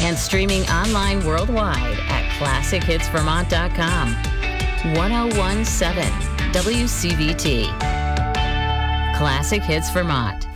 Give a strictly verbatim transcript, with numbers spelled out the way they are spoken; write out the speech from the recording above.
and streaming online worldwide at classic hits vermont dot com. ten seventeen W C V T. Classic Hits Vermont.